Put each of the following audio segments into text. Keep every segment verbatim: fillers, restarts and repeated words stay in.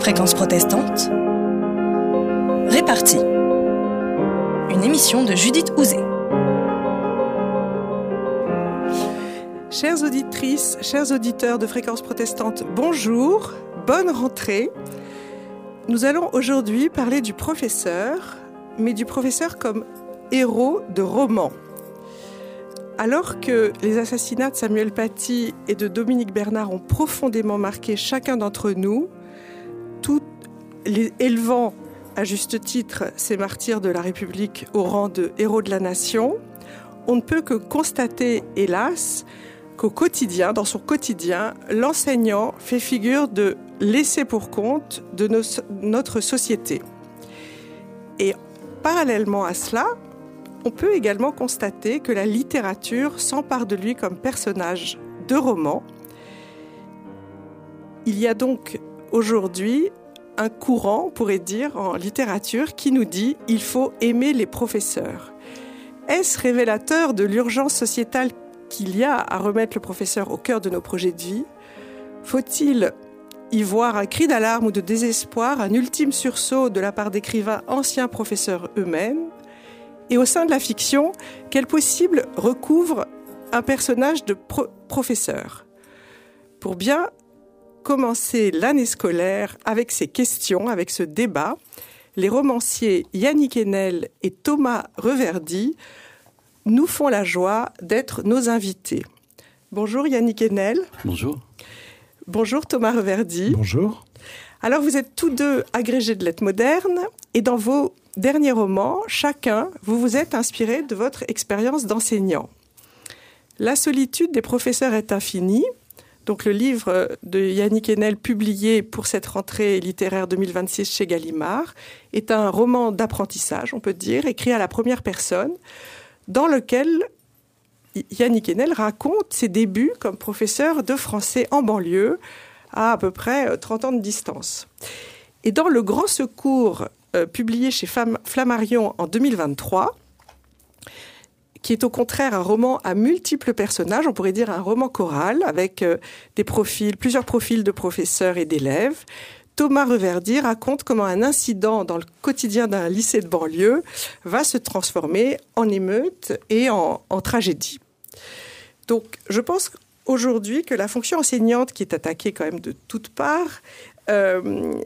Fréquence protestante, Répartie. Une émission de Judith Houzé. Chères auditrices, chers auditeurs de Fréquence protestante, bonjour, bonne rentrée. Nous allons aujourd'hui parler du professeur, mais du professeur comme héros de roman. Alors que les assassinats de Samuel Paty et de Dominique Bernard ont profondément marqué chacun d'entre nous, tout les élevant à juste titre ces martyrs de la République au rang de héros de la nation, on ne peut que constater, hélas, qu'au quotidien, dans son quotidien, l'enseignant fait figure de laissé pour compte de nos, notre société. Et parallèlement à cela, on peut également constater que la littérature s'empare de lui comme personnage de roman. Il y a donc aujourd'hui un courant, on pourrait dire, en littérature qui nous dit « il faut aimer les professeurs ». Est-ce révélateur de l'urgence sociétale qu'il y a à remettre le professeur au cœur de nos projets de vie? Faut-il y voir un cri d'alarme ou de désespoir, un ultime sursaut de la part d'écrivains anciens professeurs eux-mêmes? Et au sein de la fiction, quel possible recouvre un personnage de pro- professeur? Pour bien commencer l'année scolaire avec ces questions, avec ce débat, les romanciers Yannick Enel et Thomas Reverdy nous font la joie d'être nos invités. Bonjour Yannick Enel. Bonjour. Bonjour Thomas Reverdy. Bonjour. Alors vous êtes tous deux agrégés de lettres modernes et dans vos derniers romans, chacun, vous vous êtes inspiré de votre expérience d'enseignant. La solitude des professeurs est infinie. Donc le livre de Yannick Enel, publié pour cette rentrée littéraire deux mille vingt-six chez Gallimard, est un roman d'apprentissage, on peut dire, écrit à la première personne, dans lequel Yannick Enel raconte ses débuts comme professeur de français en banlieue, à à peu près trente ans de distance. Et dans Le Grand Secours, euh, publié chez Flammarion en deux mille vingt-trois, qui est au contraire un roman à multiples personnages, on pourrait dire un roman choral, avec euh, des profils, plusieurs profils de professeurs et d'élèves, Thomas Reverdy raconte comment un incident dans le quotidien d'un lycée de banlieue va se transformer en émeute et en, en tragédie. Donc, je pense aujourd'hui que la fonction enseignante, qui est attaquée quand même de toutes parts, euh,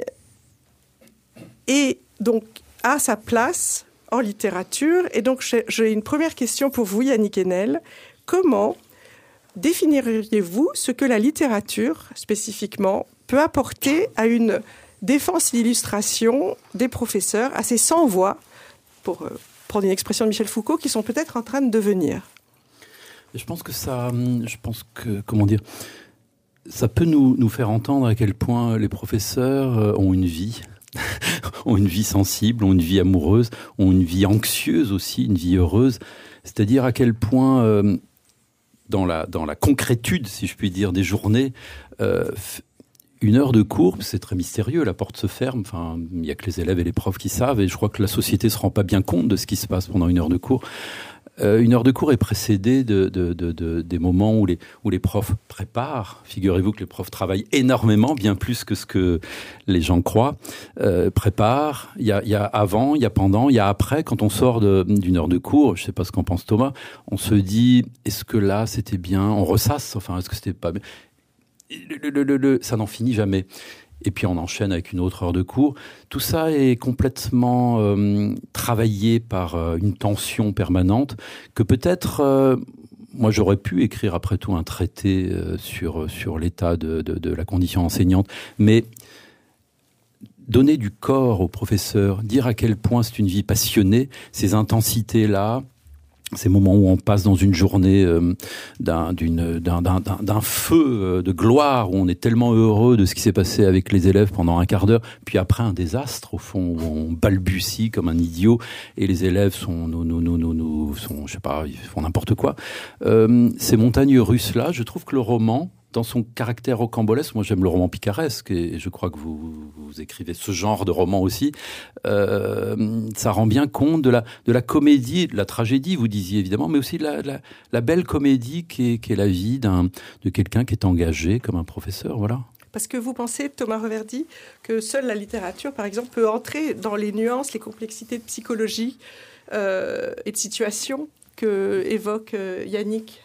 est donc à sa place en littérature. Et donc, j'ai une première question pour vous, Yannick Enel. Comment définiriez-vous ce que la littérature, spécifiquement, peut apporter à une défense et illustration des professeurs, à ces sans-voix, pour euh, prendre une expression de Michel Foucault, qui sont peut-être en train de devenir? Je pense que ça, je pense que, comment dire, ça peut nous, nous faire entendre à quel point les professeurs ont une vie, ont une vie sensible, ont une vie amoureuse, ont une vie anxieuse aussi, une vie heureuse. C'est-à-dire à quel point, euh, dans la, dans la concrétude, si je puis dire, des journées, euh, une heure de cours, c'est très mystérieux, la porte se ferme, enfin, il n'y a que les élèves et les profs qui savent, et je crois que la société ne se rend pas bien compte de ce qui se passe pendant une heure de cours. Euh, une heure de cours est précédée de, de, de, de, des moments où les, où les profs préparent. Figurez-vous que les profs travaillent énormément, bien plus que ce que les gens croient. Euh, préparent, il y a, il y a avant, il y a pendant, il y a après. Quand on sort de, d'une heure de cours, je ne sais pas ce qu'en pense Thomas, on se dit, est-ce que là c'était bien? On ressasse, enfin, est-ce que c'était pas bien? Le, le, le, le, ça n'en finit jamais. Et puis on enchaîne avec une autre heure de cours. Tout ça est complètement euh, travaillé par euh, une tension permanente que peut-être, euh, moi j'aurais pu écrire après tout un traité euh, sur, sur l'état de, de, de la condition enseignante, mais donner du corps aux professeurs, dire à quel point c'est une vie passionnée, ces intensités-là, ces moments où on passe dans une journée euh, d'un, d'une, d'un, d'un, d'un feu euh, de gloire, où on est tellement heureux de ce qui s'est passé avec les élèves pendant un quart d'heure, puis après un désastre, au fond, où on balbutie comme un idiot, et les élèves sont, nous, nous, nous, nous, nous, sont, je sais pas, ils font n'importe quoi. Euh, ces montagnes russes-là, je trouve que le roman, dans son caractère rocambolesque, moi j'aime le roman picaresque, et je crois que vous, vous écrivez ce genre de roman aussi, euh, ça rend bien compte de la, de la comédie, de la tragédie, vous disiez évidemment, mais aussi de la, la, la belle comédie qui est, qui est la vie d'un, de quelqu'un qui est engagé comme un professeur, voilà. Parce que vous pensez, Thomas Reverdy, que seule la littérature, par exemple, peut entrer dans les nuances, les complexités de psychologie euh, et de situation que évoque euh, Yannick.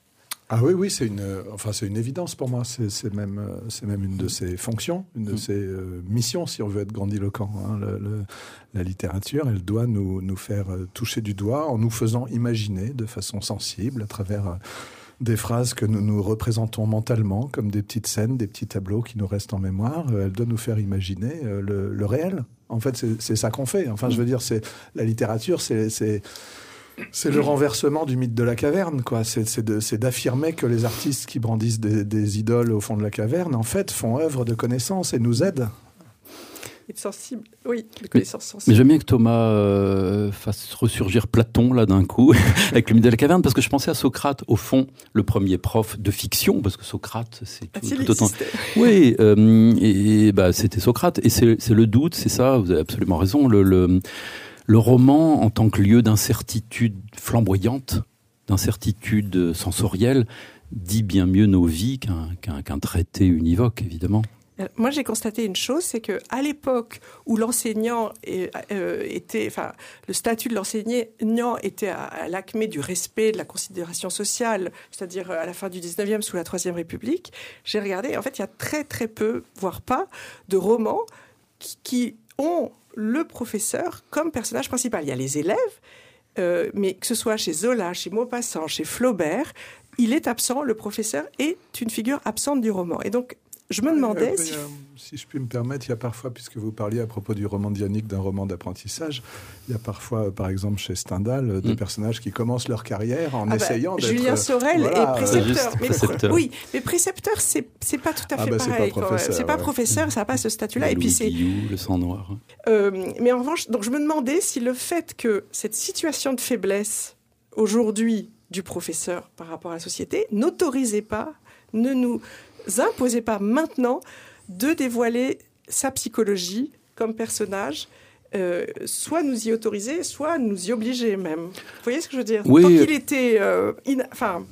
Ah oui, oui, c'est une, enfin, c'est une évidence pour moi. C'est, c'est, même, c'est même une de ses fonctions, une de ses euh, missions, si on veut être grandiloquent. Hein. Le, le, la littérature, elle doit nous, nous faire toucher du doigt en nous faisant imaginer de façon sensible à travers euh, des phrases que nous nous représentons mentalement comme des petites scènes, des petits tableaux qui nous restent en mémoire. Elle doit nous faire imaginer euh, le, le réel. En fait, c'est, c'est ça qu'on fait. Enfin, je veux dire, c'est, la littérature, c'est... c'est C'est le renversement du mythe de la caverne, quoi. C'est, c'est, de, c'est d'affirmer que les artistes qui brandissent des, des idoles au fond de la caverne, en fait, font œuvre de connaissance et nous aident. Et de sensible, oui, de connaissance sensible. Mais j'aime bien que Thomas euh, fasse ressurgir Platon, là, d'un coup, avec le mythe de la caverne, parce que je pensais à Socrate, au fond, le premier prof de fiction, parce que Socrate, c'est tout, tout autant... Oui, euh, et, et bah, c'était Socrate, et c'est, c'est le doute, c'est ça, vous avez absolument raison, le... le Le roman, en tant que lieu d'incertitude flamboyante, d'incertitude sensorielle, dit bien mieux nos vies qu'un, qu'un, qu'un traité univoque, évidemment. Moi, j'ai constaté une chose, c'est que à l'époque où l'enseignant est, euh, était, enfin, le statut de l'enseignant était à, à l'acmé du respect, de la considération sociale, c'est-à-dire à la fin du dix-neuvième, sous la Troisième République, j'ai regardé, en fait, il y a très très peu, voire pas, de romans qui, qui ont le professeur comme personnage principal. Il y a les élèves, euh, mais que ce soit chez Zola, chez Maupassant, chez Flaubert, il est absent, le professeur est une figure absente du roman. Et donc, je me demandais... Euh, si... euh, si je puis me permettre, il y a parfois, puisque vous parliez à propos du roman de Yannick, d'un roman d'apprentissage, il y a parfois, par exemple, chez Stendhal, des mmh. personnages qui commencent leur carrière en ah essayant bah, d'être... Julien Sorel voilà, est précepteur. Euh, mais précepteur. Oui, mais précepteur, c'est, c'est pas tout à fait ah bah, pareil. C'est pas professeur, c'est pas ouais. professeur, ça n'a pas ce statut-là. Le et puis c'est Guillou, le sang noir. Euh, mais en revanche, donc je me demandais si le fait que cette situation de faiblesse, aujourd'hui, du professeur par rapport à la société, n'autorisait pas, ne nous imposait pas maintenant de dévoiler sa psychologie comme personnage, euh, soit nous y autoriser, soit nous y obliger même. Vous voyez ce que je veux dire ? Oui. Tant qu'il était euh, in... enfin,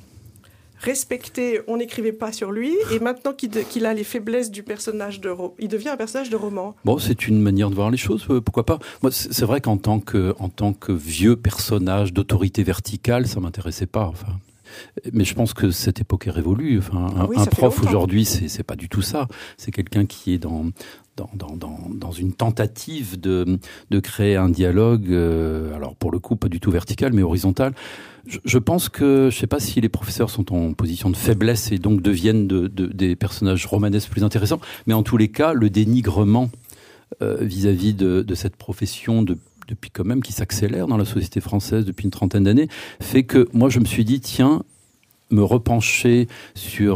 respecté, on n'écrivait pas sur lui, et maintenant qu'il, de... qu'il a les faiblesses du personnage de roman, il devient un personnage de roman. Bon, c'est une manière de voir les choses, pourquoi pas. Moi, c'est vrai qu'en tant que, en tant que vieux personnage d'autorité verticale, ça m'intéressait pas, enfin... Mais je pense que cette époque est révolue. Enfin, un, ah oui, un prof aujourd'hui, c'est, c'est pas du tout ça. C'est quelqu'un qui est dans, dans, dans, dans, dans une tentative de, de créer un dialogue, euh, alors pour le coup, pas du tout vertical, mais horizontal. Je, je pense que, je sais pas si les professeurs sont en position de faiblesse et donc deviennent de, de, des personnages romanesques plus intéressants, mais en tous les cas, le dénigrement euh, vis-à-vis de, de cette profession de depuis quand même, qui s'accélère dans la société française depuis une trentaine d'années, fait que moi je me suis dit, tiens, me repencher sur,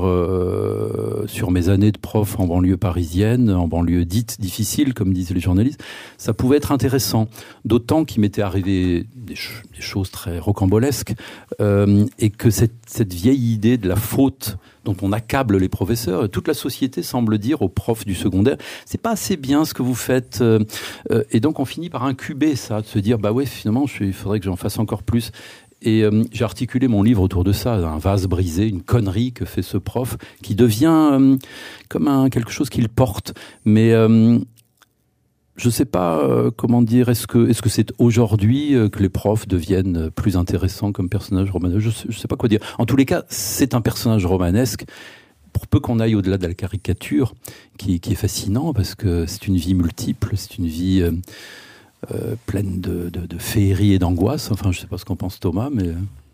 euh, sur mes années de prof en banlieue parisienne, en banlieue dite difficile, comme disent les journalistes, ça pouvait être intéressant. D'autant qu'il m'était arrivé des, ch- des choses très rocambolesques, euh, et que cette, cette vieille idée de la faute dont on accable les professeurs, toute la société semble dire aux profs du secondaire, c'est pas assez bien ce que vous faites, euh, euh, et donc on finit par incuber ça, de se dire, bah ouais, finalement, il faudrait que j'en fasse encore plus. Et euh, j'ai articulé mon livre autour de ça, un vase brisé, une connerie que fait ce prof, qui devient euh, comme un, quelque chose qu'il porte. Mais euh, je ne sais pas euh, comment dire, est-ce que, est-ce que c'est aujourd'hui euh, que les profs deviennent plus intéressants comme personnages romanesques ? Je ne sais, sais pas quoi dire. En tous les cas, c'est un personnage romanesque, pour peu qu'on aille au-delà de la caricature, qui, qui est fascinant, parce que c'est une vie multiple, c'est une vie... Euh, Euh, pleine de, de, de féerie et d'angoisse. Enfin, je ne sais pas ce qu'en pense Thomas, mais...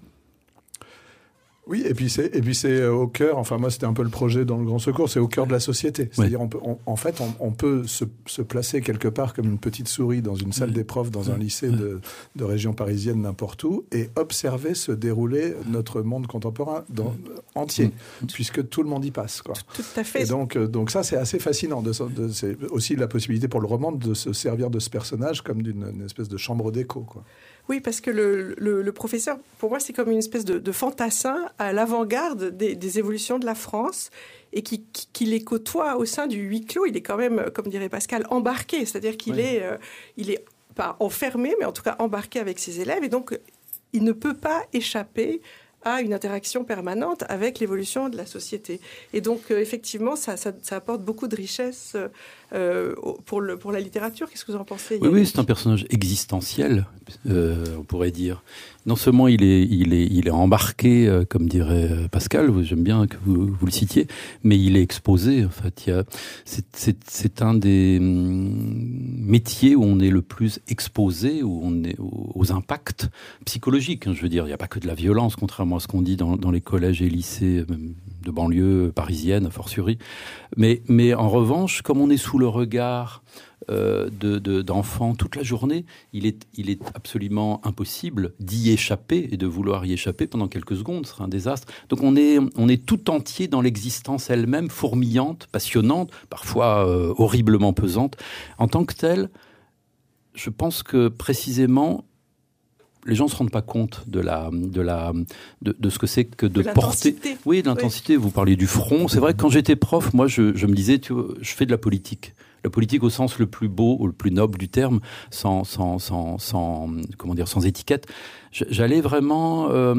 Oui, et puis c'est, et puis c'est au cœur, enfin moi c'était un peu le projet dans le Grand Secours, c'est au cœur de la société. C'est-à-dire ouais. on peut, on, en fait on, on peut se, se placer quelque part comme une petite souris dans une salle ouais. des profs, dans un lycée ouais. de, de région parisienne, n'importe où, et observer se dérouler notre monde contemporain dans, ouais. entier, ouais. puisque tout le monde y passe, quoi. Tout, tout à fait. Et donc, donc ça c'est assez fascinant. De, de, c'est aussi la possibilité pour le roman de se servir de ce personnage comme d'une une espèce de chambre d'écho, quoi. Oui, parce que le, le, le professeur, pour moi, c'est comme une espèce de, de fantassin à l'avant-garde des, des évolutions de la France et qui, qui, qui les côtoie au sein du huis clos. Il est quand même, comme dirait Pascal, embarqué. C'est-à-dire qu'il oui. est, euh, il est pas enfermé, mais en tout cas embarqué avec ses élèves. Et donc, il ne peut pas échapper a une interaction permanente avec l'évolution de la société. Et donc, euh, effectivement, ça, ça, ça apporte beaucoup de richesse euh, pour, le, pour la littérature. Qu'est-ce que vous en pensez ? Oui, oui, c'est un personnage existentiel, euh, on pourrait dire. Non seulement il est, il est, il est embarqué, euh, comme dirait Pascal, j'aime bien que vous, vous le citiez, mais il est exposé. En fait, il y a, c'est, c'est, c'est un des métiers où on est le plus exposé, où on est aux, aux impacts psychologiques. Hein, je veux dire, il n'y a pas que de la violence, contrairement à ce qu'on dit dans, dans les collèges et lycées même de banlieue parisienne, a fortiori. Mais, mais en revanche, comme on est sous le regard Euh, de, de, d'enfants toute la journée, il est, il est absolument impossible d'y échapper et de vouloir y échapper pendant quelques secondes, ce serait un désastre. Donc on est, on est tout entier dans l'existence elle-même, fourmillante, passionnante, parfois euh, horriblement pesante. En tant que telle, je pense que précisément, les gens ne se rendent pas compte de la, de la, de, de ce que c'est que de, de porter. Oui, de l'intensité. Oui. Vous parliez du front. C'est vrai que quand j'étais prof, moi, je, je me disais, tu vois, je fais de la politique. La politique au sens le plus beau, ou le plus noble du terme, sans, sans, sans, sans, comment dire, sans étiquette. J'allais vraiment euh,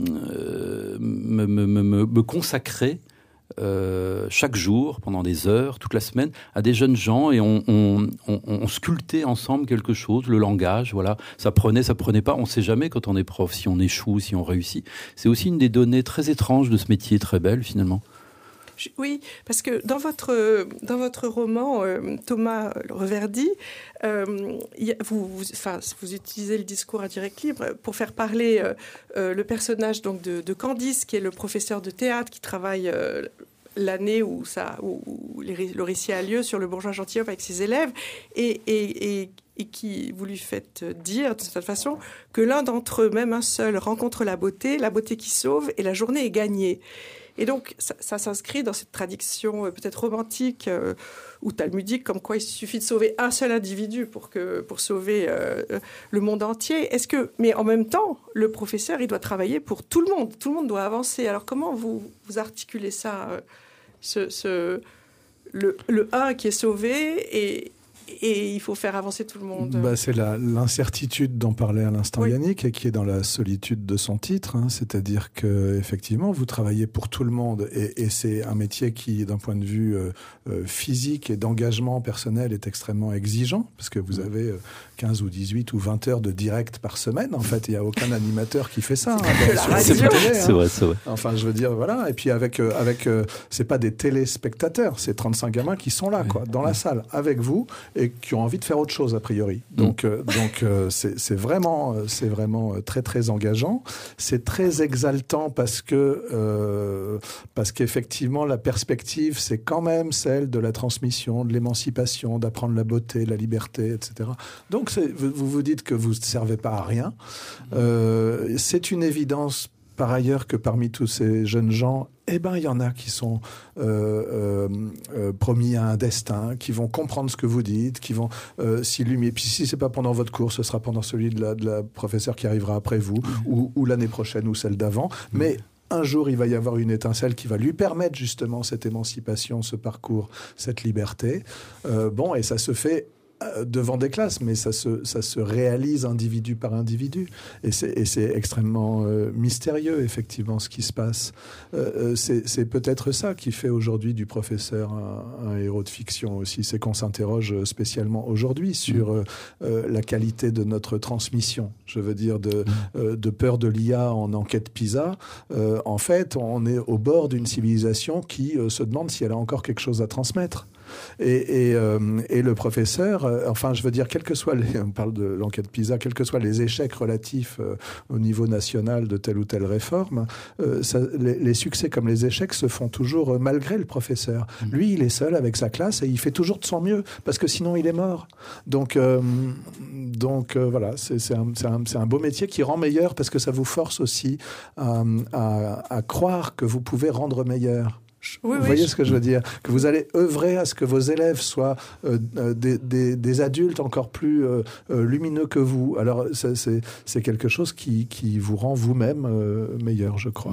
me, me, me, me consacrer euh, chaque jour, pendant des heures, toute la semaine, à des jeunes gens, et on, on, on, on sculptait ensemble quelque chose, le langage, voilà. Ça prenait, ça prenait pas. On sait jamais quand on est prof si on échoue, si on réussit. C'est aussi une des données très étranges de ce métier, très belle finalement. Oui, parce que dans votre, dans votre roman, euh, Thomas Reverdy, euh, y a, vous, vous, enfin, vous utilisez le discours à direct libre pour faire parler euh, euh, le personnage donc, de, de Candice, qui est le professeur de théâtre qui travaille euh, l'année où, ça, où, où le récit a lieu sur le bourgeois gentilhomme avec ses élèves, et, et, et, et qui vous lui faites dire, de cette façon, que l'un d'entre eux, même un seul, rencontre la beauté, la beauté qui sauve, et la journée est gagnée. Et donc, ça, ça s'inscrit dans cette tradition euh, peut-être romantique euh, ou talmudique, comme quoi il suffit de sauver un seul individu pour, que, pour sauver euh, le monde entier. Est-ce que, mais en même temps, le professeur, il doit travailler pour tout le monde. Tout le monde doit avancer. Alors, comment vous, vous articulez ça, euh, ce, ce, le, le un qui est sauvé et... et il faut faire avancer tout le monde. Bah, c'est la, l'incertitude dont parlait à l'instant oui. Yannick, et qui est dans la solitude de son titre. Hein, c'est-à-dire que effectivement, vous travaillez pour tout le monde, et, et c'est un métier qui, d'un point de vue euh, euh, physique et d'engagement personnel, est extrêmement exigeant, parce que vous avez euh, quinze ou dix-huit ou vingt heures de direct par semaine. En fait, il n'y a aucun animateur qui fait ça. Hein, dans, c'est, sur vrai, télé, c'est hein. vrai, c'est vrai. Enfin, je veux dire, voilà. Et puis avec, euh, avec, euh, c'est pas des téléspectateurs, c'est trente-cinq gamins qui sont là, oui. quoi, dans oui. la salle, avec vous, et qui ont envie de faire autre chose a priori. Donc, mmh. euh, donc euh, c'est, c'est vraiment, c'est vraiment très très engageant. C'est très exaltant parce que euh, parce qu'effectivement la perspective c'est quand même celle de la transmission, de l'émancipation, d'apprendre la beauté, la liberté, et cetera. Donc c'est, vous vous dites que vous ne servez pas à rien. Euh, c'est une évidence par ailleurs que parmi tous ces jeunes gens, eh ben, il y en a qui sont euh, euh, euh, promis à un destin, qui vont comprendre ce que vous dites, qui vont euh, s'illuminer. Puis si c'est pas pendant votre cours, ce sera pendant celui de la, de la professeure qui arrivera après vous, mmh. ou, ou l'année prochaine, ou celle d'avant. Mmh. Mais un jour, il va y avoir une étincelle qui va lui permettre justement cette émancipation, ce parcours, cette liberté. Euh, bon, et ça se fait devant des classes, mais ça se, ça se réalise individu par individu. Et c'est, et c'est extrêmement euh, mystérieux, effectivement, ce qui se passe. Euh, c'est, c'est peut-être ça qui fait aujourd'hui du professeur un, un héros de fiction aussi. C'est qu'on s'interroge spécialement aujourd'hui sur euh, euh, la qualité de notre transmission. Je veux dire, de, euh, de peur de l'I A en enquête PISA. Euh, en fait, on est au bord d'une civilisation qui euh, se demande si elle a encore quelque chose à transmettre. Et, et, euh, et le professeur, euh, enfin, je veux dire, quel que soit les, on parle de l'enquête PISA, quels que soient les échecs relatifs euh, au niveau national de telle ou telle réforme, euh, ça, les, les succès comme les échecs se font toujours euh, malgré le professeur. Mmh. Lui, il est seul avec sa classe et il fait toujours de son mieux, parce que sinon, il est mort. Donc, euh, donc euh, voilà, c'est, c'est, un, c'est, un, c'est un beau métier qui rend meilleur, parce que ça vous force aussi à, à, à croire que vous pouvez rendre meilleur. Oui, vous oui, voyez je... ce que je veux dire, que vous allez œuvrer à ce que vos élèves soient euh, des, des, des adultes encore plus euh, euh, lumineux que vous. Alors c'est, c'est, c'est quelque chose qui, qui vous rend vous-même euh, meilleur, je crois.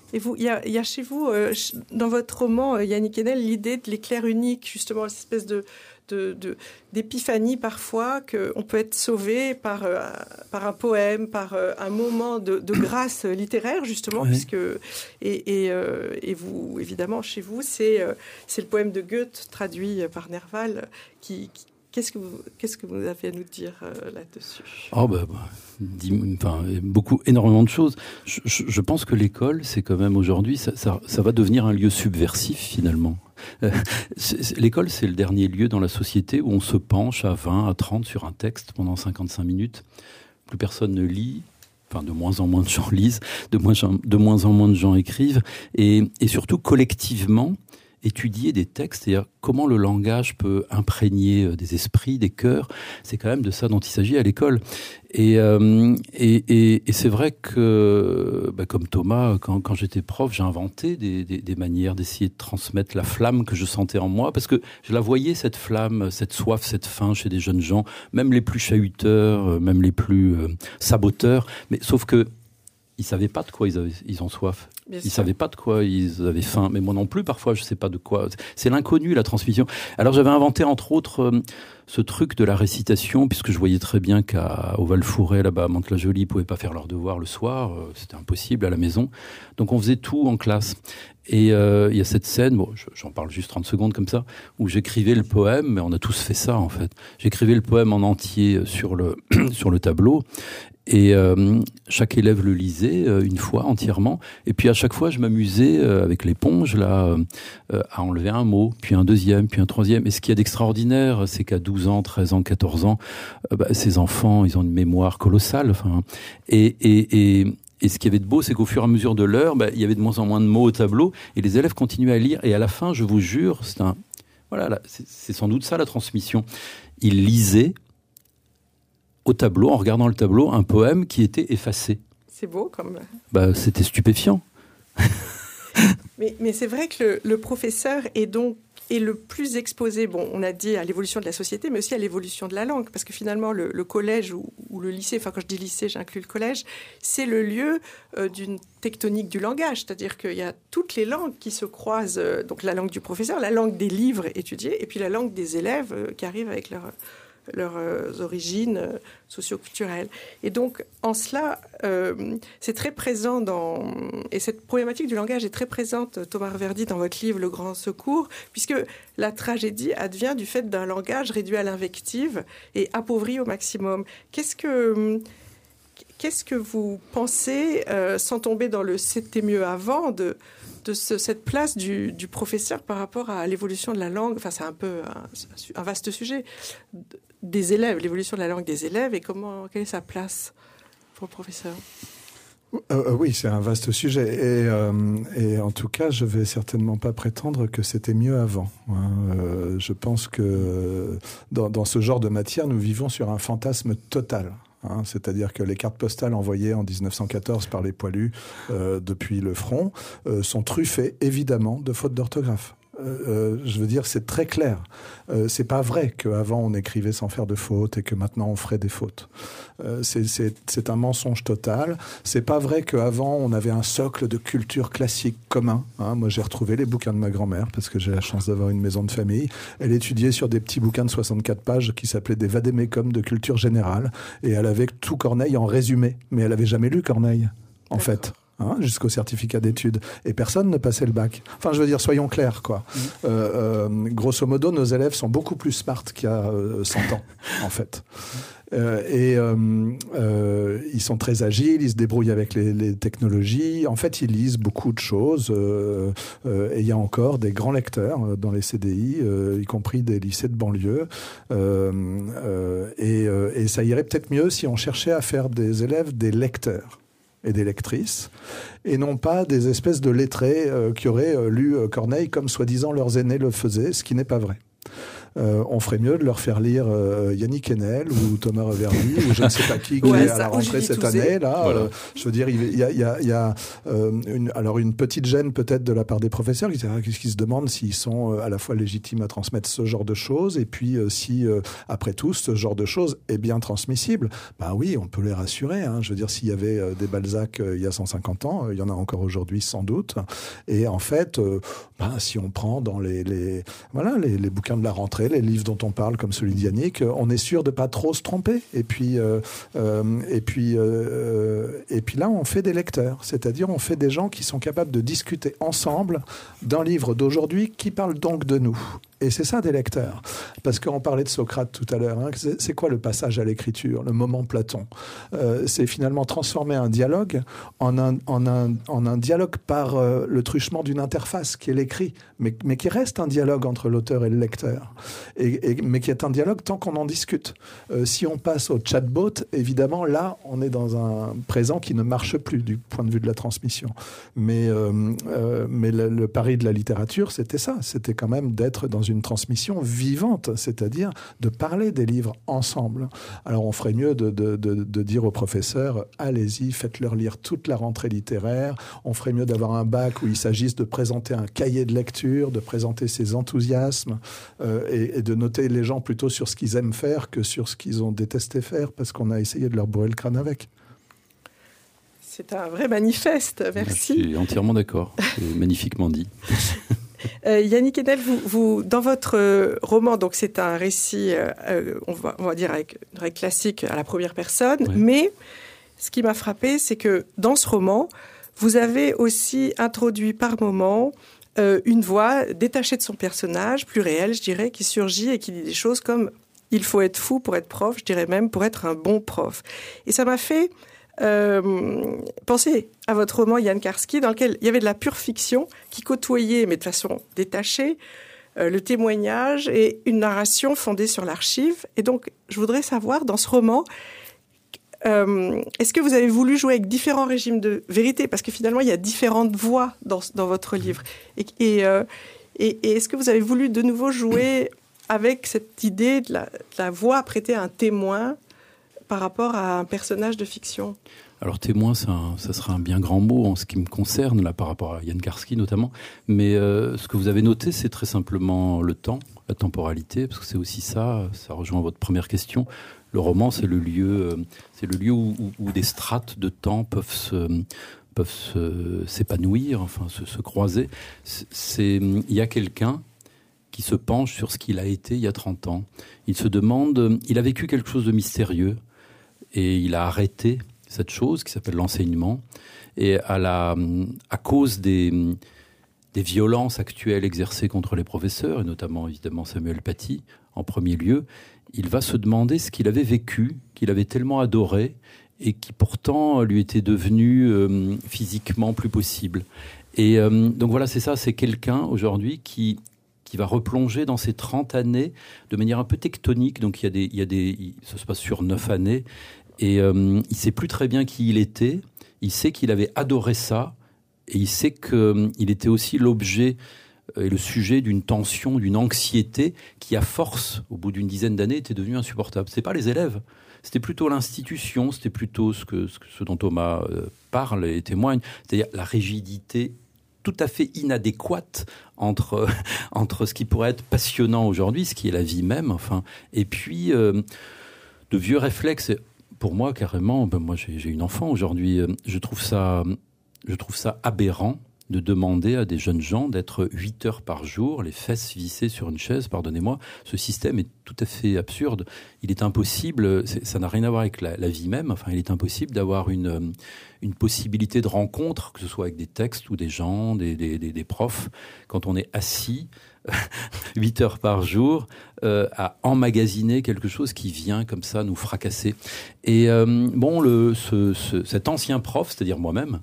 Et vous, il y a, y a chez vous, euh, dans votre roman, Yannick Enel, l'idée de l'éclair unique, justement, cette espèce de, de, de, d'épiphanie parfois, qu'on peut être sauvé par, euh, par un poème, par euh, un moment de, de grâce littéraire, justement, oui. puisque... Et, et, euh, et vous, évidemment, chez vous, c'est, euh, c'est le poème de Goethe, traduit par Nerval, qui... qui Qu'est-ce que, vous, qu'est-ce que vous avez à nous dire euh, là-dessus ? Oh bah, bah dis, enfin, beaucoup, énormément de choses. Je, je, je pense que l'école, c'est quand même aujourd'hui, ça, ça, ça va devenir un lieu subversif finalement. Euh, c'est, c'est, l'école, c'est le dernier lieu dans la société où on se penche à vingt, à trente sur un texte pendant cinquante-cinq minutes. Plus personne ne lit. Enfin, de moins en moins de gens lisent, de moins, de moins en moins de gens écrivent. Et, et surtout, collectivement, étudier des textes, c'est-à-dire comment le langage peut imprégner des esprits, des cœurs, c'est quand même de ça dont il s'agit à l'école. Et, euh, et, et, et c'est vrai que, bah, comme Thomas, quand, quand j'étais prof, j'ai inventé des, des, des manières d'essayer de transmettre la flamme que je sentais en moi, parce que je la voyais, cette flamme, cette soif, cette faim chez des jeunes gens, même les plus chahuteurs, même les plus euh, saboteurs, mais sauf que ils savaient pas de quoi ils avaient, ils ont soif. Bien ils sûr. Savaient pas de quoi ils avaient faim. Mais moi non plus, parfois, je sais pas de quoi. C'est l'inconnu, la transmission. Alors, j'avais inventé, entre autres, euh, ce truc de la récitation, puisque je voyais très bien qu'à au Val-Fouret, là-bas, à Mantes-la-Jolie, ils pouvaient pas faire leurs devoirs le soir. Euh, c'était impossible à la maison. Donc, on faisait tout en classe. Et il euh, y a cette scène, bon, j'en parle juste trente secondes comme ça, où j'écrivais le poème, mais on a tous fait ça, en fait. J'écrivais le poème en entier sur le, sur le tableau. Et euh, chaque élève le lisait euh, une fois entièrement. Et puis à chaque fois, je m'amusais euh, avec l'éponge là euh, à enlever un mot, puis un deuxième, puis un troisième. Et ce qu'il y a d'extraordinaire, c'est qu'à douze ans, treize ans, quatorze ans, euh, bah, ces enfants, ils ont une mémoire colossale. Enfin, et, et, et, et ce qu'il y avait de beau, c'est qu'au fur et à mesure de l'heure, bah, il y avait de moins en moins de mots au tableau, et les élèves continuaient à lire. Et à la fin, je vous jure, c'est un, voilà, là, c'est, c'est sans doute ça la transmission. Ils lisaient au tableau, en regardant le tableau, un poème qui était effacé. C'est beau comme... Bah, c'était stupéfiant. mais, mais c'est vrai que le, le professeur est donc est le plus exposé, bon, on a dit à l'évolution de la société, mais aussi à l'évolution de la langue, parce que finalement, le, le collège ou, ou le lycée, enfin quand je dis lycée, j'inclus le collège, c'est le lieu euh, d'une tectonique du langage, c'est-à-dire qu'il y a toutes les langues qui se croisent, euh, donc la langue du professeur, la langue des livres étudiés, et puis la langue des élèves euh, qui arrivent avec leur... leurs euh, origines euh, socio-culturelles. Et donc, en cela, euh, c'est très présent dans... Et cette problématique du langage est très présente, Thomas Reverdy, dans votre livre « Le Grand Secours », puisque la tragédie advient du fait d'un langage réduit à l'invective et appauvri au maximum. Qu'est-ce que... Qu'est-ce que vous pensez, euh, sans tomber dans le « c'était mieux avant », de, de ce, cette place du, du professeur par rapport à l'évolution de la langue? Enfin, c'est un peu un, un vaste sujet. Des élèves, l'évolution de la langue des élèves, et comment, quelle est sa place pour le professeur? Euh, oui, c'est un vaste sujet. Et, euh, et en tout cas, je ne vais certainement pas prétendre que c'était mieux avant. Hein. Euh, je pense que dans, dans ce genre de matière, nous vivons sur un fantasme total. Hein, c'est-à-dire que les cartes postales envoyées en dix-neuf cent quatorze par les poilus euh, depuis le front euh, sont truffées, évidemment, de fautes d'orthographe. Euh, je veux dire, c'est très clair. Euh, c'est pas vrai qu'avant on écrivait sans faire de fautes et que maintenant on ferait des fautes. Euh, c'est, c'est, c'est un mensonge total. C'est pas vrai qu'avant on avait un socle de culture classique commun. Hein. Moi, j'ai retrouvé les bouquins de ma grand-mère parce que j'ai la chance d'avoir une maison de famille. Elle étudiait sur des petits bouquins de soixante-quatre pages qui s'appelaient des vadémécums de culture générale, et elle avait tout Corneille en résumé. Mais elle avait jamais lu Corneille, en D'accord. fait. Hein, jusqu'au certificat d'études. Et personne ne passait le bac. Enfin, je veux dire, soyons clairs, quoi. Mmh. Euh, euh, grosso modo, nos élèves sont beaucoup plus smart qu'il y a euh, cent ans, en fait. Euh, et euh, euh, ils sont très agiles, ils se débrouillent avec les, les technologies. En fait, ils lisent beaucoup de choses. Euh, euh, et il y a encore des grands lecteurs dans les C D I, euh, y compris des lycées de banlieue. Euh, euh, et, euh, et ça irait peut-être mieux si on cherchait à faire des élèves des lecteurs et des lectrices, et non pas des espèces de lettrés euh, qui auraient euh, lu euh, Corneille comme soi-disant leurs aînés le faisaient, ce qui n'est pas vrai. euh, on ferait mieux de leur faire lire euh, Yannick Enel ou Thomas Reverdy ou je ne sais pas qui qui ouais, est à la rentrée cette année. Là, voilà. euh, je veux dire, il y a, il y a, il y a euh, une, alors une petite gêne peut-être de la part des professeurs qui, qui se demandent s'ils sont à la fois légitimes à transmettre ce genre de choses et puis euh, si, euh, après tout, ce genre de choses est bien transmissible. Ben oui, on peut les rassurer. Hein. Je veux dire, s'il y avait euh, des Balzac euh, il y a cent cinquante ans, euh, il y en a encore aujourd'hui sans doute. Et en fait, euh, ben, si on prend dans les, les, voilà, les, les bouquins de la rentrée, les livres dont on parle, comme celui d'Yannick, on est sûr de pas trop se tromper. Et puis, euh, euh, et puis, euh, et puis là, on fait des lecteurs, c'est-à-dire on fait des gens qui sont capables de discuter ensemble d'un livre d'aujourd'hui qui parle donc de nous. Et c'est ça des lecteurs. Parce qu'on parlait de Socrate tout à l'heure. Hein. C'est, c'est quoi le passage à l'écriture, le moment Platon ? euh, C'est finalement transformer un dialogue en un, en un, en un dialogue par euh, le truchement d'une interface qui est l'écrit, mais, mais qui reste un dialogue entre l'auteur et le lecteur. Et, et, mais qui est un dialogue tant qu'on en discute. Euh, si on passe au chatbot, évidemment, là, on est dans un présent qui ne marche plus du point de vue de la transmission. Mais, euh, euh, mais le, le pari de la littérature, c'était ça. C'était quand même d'être dans une transmission vivante, c'est-à-dire de parler des livres ensemble. Alors on ferait mieux de, de, de, de dire aux professeurs, allez-y, faites-leur lire toute la rentrée littéraire. On ferait mieux d'avoir un bac où il s'agisse de présenter un cahier de lecture, de présenter ses enthousiasmes euh, et, et de noter les gens plutôt sur ce qu'ils aiment faire que sur ce qu'ils ont détesté faire parce qu'on a essayé de leur bourrer le crâne avec. C'est un vrai manifeste, merci. Je suis entièrement d'accord, c'est magnifiquement dit. Euh, Yannick Enel, vous, vous, dans votre euh, roman, donc c'est un récit, euh, on, va, on va dire avec une règle classique à la première personne, oui. Mais ce qui m'a frappé, c'est que dans ce roman, vous avez aussi introduit par moments euh, une voix détachée de son personnage, plus réelle, je dirais, qui surgit et qui dit des choses comme « il faut être fou pour être prof », je dirais même pour être un bon prof. Et ça m'a fait... Euh, pensez à votre roman Jan Karski, dans lequel il y avait de la pure fiction qui côtoyait, mais de façon détachée, euh, le témoignage et une narration fondée sur l'archive. Et donc, je voudrais savoir, dans ce roman, euh, est-ce que vous avez voulu jouer avec différents régimes de vérité ? Parce que finalement, il y a différentes voix dans, dans votre livre. Et, et, euh, et, et est-ce que vous avez voulu de nouveau jouer avec cette idée de la, de la voix prêtée à un témoin par rapport à un personnage de fiction? Alors témoin, ça, ça sera un bien grand mot en ce qui me concerne, là, par rapport à Jan Karski notamment. Mais euh, ce que vous avez noté, c'est très simplement le temps, la temporalité, parce que c'est aussi ça, ça rejoint votre première question. Le roman, c'est le lieu, euh, c'est le lieu où, où, où des strates de temps peuvent se, peuvent se, s'épanouir, enfin se, se croiser. C'est, il y a quelqu'un qui se penche sur ce qu'il a été il y a trente ans. Il se demande, il a vécu quelque chose de mystérieux, et il a arrêté cette chose qui s'appelle l'enseignement. Et à, la, à cause des, des violences actuelles exercées contre les professeurs, et notamment évidemment Samuel Paty en premier lieu, il va se demander ce qu'il avait vécu, qu'il avait tellement adoré, et qui pourtant lui était devenu euh, physiquement plus possible. Et euh, donc voilà, c'est ça, c'est quelqu'un aujourd'hui qui... qui va replonger dans ces trente années de manière un peu tectonique. Donc, il y a des, il y a des, ça se passe sur neuf années. Et euh, il ne sait plus très bien qui il était. Il sait qu'il avait adoré ça. Et il sait qu'il euh, était aussi l'objet et le sujet d'une tension, d'une anxiété qui, à force, au bout d'une dizaine d'années, était devenue insupportable. Ce n'est pas les élèves. C'était plutôt l'institution. C'était plutôt ce, que, ce, que, ce dont Thomas euh, parle et témoigne. C'est-à-dire la rigidité tout à fait inadéquate entre, entre ce qui pourrait être passionnant aujourd'hui, ce qui est la vie même, enfin, et puis euh, de vieux réflexes. Pour moi, carrément, ben moi j'ai, j'ai une enfant aujourd'hui, je trouve ça, je trouve ça aberrant de demander à des jeunes gens d'être huit heures par jour, les fesses vissées sur une chaise, pardonnez-moi, ce système est tout à fait absurde. Il est impossible, ça n'a rien à voir avec la, la vie même, enfin il est impossible d'avoir une, une possibilité de rencontre, que ce soit avec des textes ou des gens, des, des, des, des profs, quand on est assis huit heures par jour euh, à emmagasiner quelque chose qui vient comme ça nous fracasser. Et euh, bon, le, ce, ce, cet ancien prof, c'est-à-dire moi-même,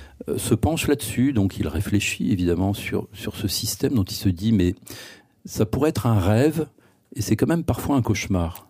se penche là-dessus, donc il réfléchit évidemment sur, sur ce système dont il se dit mais ça pourrait être un rêve et c'est quand même parfois un cauchemar.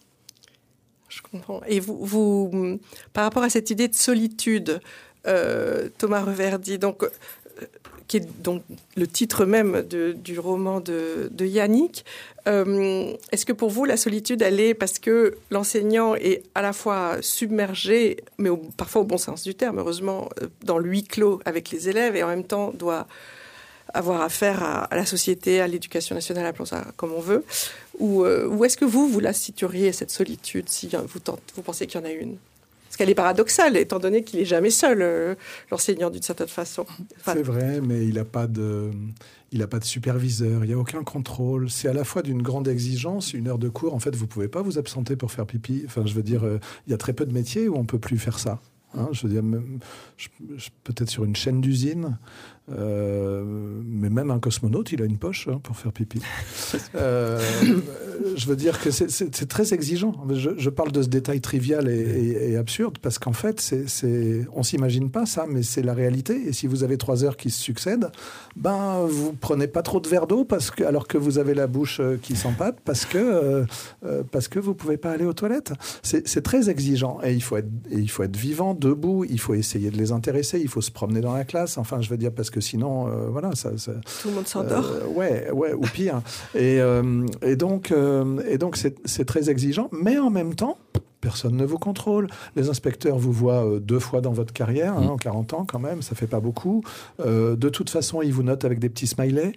Je comprends. Et vous, vous par rapport à cette idée de solitude, euh, Thomas Reverdy, donc qui est donc le titre même de, du roman de, de Yannick. Euh, est-ce que pour vous, la solitude, elle est parce que l'enseignant est à la fois submergé, mais au, parfois au bon sens du terme, heureusement, dans le huis clos avec les élèves, et en même temps doit avoir affaire à, à la société, à l'éducation nationale, appelons ça comme on veut, ou, euh, ou est-ce que vous, vous la situeriez, cette solitude, si vous, tente, vous pensez qu'il y en a une ? Parce qu'elle est paradoxale, étant donné qu'il n'est jamais seul, euh, l'enseignant, d'une certaine façon. Enfin, c'est vrai, mais il n'a pas de, il n'a pas de superviseur, il n'y a aucun contrôle. C'est à la fois d'une grande exigence, une heure de cours, en fait, vous ne pouvez pas vous absenter pour faire pipi. Enfin, je veux dire, euh, il y a très peu de métiers où on ne peut plus faire ça. Hein, je veux dire, même, je, je, peut-être sur une chaîne d'usine, euh, mais même un cosmonaute, il a une poche hein, pour faire pipi. euh, je veux dire que c'est, c'est, c'est très exigeant. Je, je parle de ce détail trivial et, et, et absurde parce qu'en fait, c'est, c'est, on s'imagine pas ça, mais c'est la réalité. Et si vous avez trois heures qui se succèdent, ben vous prenez pas trop de verre d'eau parce que, alors que vous avez la bouche qui s'empâte parce que euh, euh, parce que vous pouvez pas aller aux toilettes. C'est, c'est très exigeant et il faut être et il faut être vivant, debout. Il faut essayer de les intéresser. Il faut se promener dans la classe. Enfin, je veux dire parce que que sinon, euh, voilà, ça, ça, tout le monde s'endort. Euh, ouais, ouais, ou pire. Et, euh, et donc, euh, et donc, c'est, c'est très exigeant, mais en même temps, personne ne vous contrôle. Les inspecteurs vous voient euh, deux fois dans votre carrière, hein, mmh. en quarante ans quand même, ça fait pas beaucoup. Euh, de toute façon, ils vous notent avec des petits smileys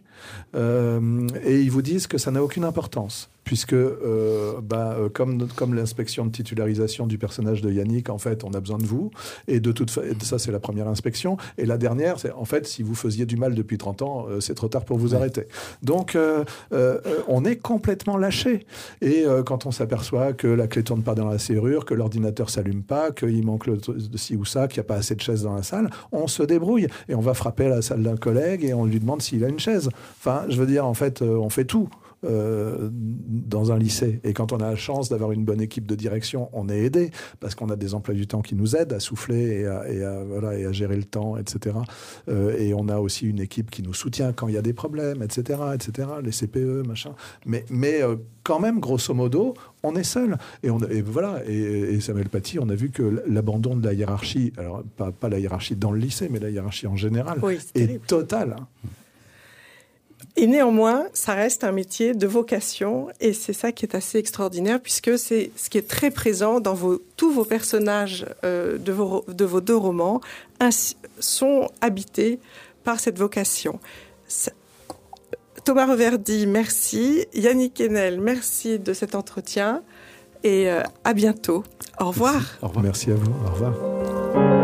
euh, et ils vous disent que ça n'a aucune importance. Puisque, euh, bah, euh, comme, comme l'inspection de titularisation du personnage de Yannick, en fait, on a besoin de vous. Et de toute fa- ça, c'est la première inspection. Et la dernière, c'est, en fait, si vous faisiez du mal depuis trente ans, euh, c'est trop tard pour vous ouais. arrêter. Donc, euh, euh, on est complètement lâché. Et euh, quand on s'aperçoit que la clé tourne pas dans la serrure, que l'ordinateur s'allume pas, qu'il manque le, de ci ou ça, qu'il n'y a pas assez de chaises dans la salle, on se débrouille. Et on va frapper à la salle d'un collègue et on lui demande s'il a une chaise. Enfin, je veux dire, en fait, euh, on fait tout. Euh, dans un lycée. Et quand on a la chance d'avoir une bonne équipe de direction, on est aidé parce qu'on a des emplois du temps qui nous aident à souffler et à, et à, voilà, et à gérer le temps, et cetera. Euh, et on a aussi une équipe qui nous soutient quand il y a des problèmes, et cetera, et cetera. Les C P E, machin. Mais, mais euh, quand même, grosso modo, on est seul. Et, on, et voilà. Et, et Samuel Paty, on a vu que l'abandon de la hiérarchie, alors pas, pas la hiérarchie dans le lycée, mais la hiérarchie en général, oui, est total. Et néanmoins, ça reste un métier de vocation et c'est ça qui est assez extraordinaire puisque c'est ce qui est très présent dans vos, tous vos personnages euh, de, vos, de vos deux romans ainsi, sont habités par cette vocation. Ça, Thomas Reverdy, merci. Yannick Haenel, merci de cet entretien et euh, à bientôt. Au revoir. Merci. Au revoir. Merci à vous. Au revoir.